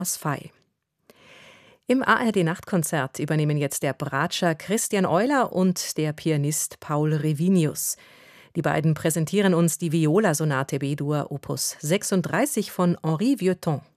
aus Fey. Im ARD-Nachtkonzert übernehmen jetzt der Bratscher Christian Euler und der Pianist Paul Revinius. Die beiden präsentieren uns die Viola-Sonate B-Dur Opus 36 von Henri Vieuxtemps.